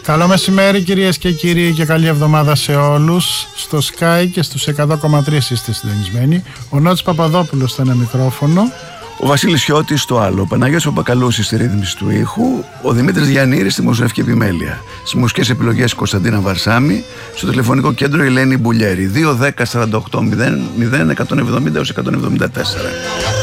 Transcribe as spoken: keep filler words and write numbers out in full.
Καλό μεσημέρι κυρίες και κύριοι και καλή εβδομάδα σε όλους. Στο Sky και στους εκατό κόμμα τρία είστε συντονισμένοι. Ο Νότης Παπαδόπουλος στο ένα μικρόφωνο. Ο Βασίλης Χιώτης στο άλλο. Ο Παναγιώτης Παπακαλούσης στη ρύθμιση του ήχου. Ο Δημήτρης Γιαννήρης στη μουσική επιμέλεια. Στις μουσικές επιλογές Κωνσταντίνα Βαρσάμι. Στο τηλεφωνικό κέντρο Ελένη Μπουλιέρη. δύο δέκα σαράντα οκτώ μηδέν μηδέν εκατόν εβδομήντα έως εκατόν εβδομήντα τέσσερα.